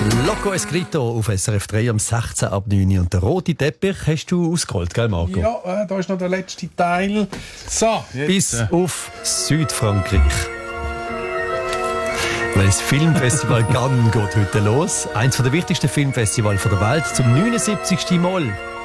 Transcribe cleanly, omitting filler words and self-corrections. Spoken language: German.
Loco Escrito auf SRF 3 am 16 ab 9 und der rote Teppich hast du ausgerollt, gell Marco? Ja, da ist noch der letzte Teil. So, jetzt. Bis auf Südfrankreich. Weil das Filmfestival Cannes geht heute los. Eines der wichtigsten Filmfestivals der Welt zum 79. Mal.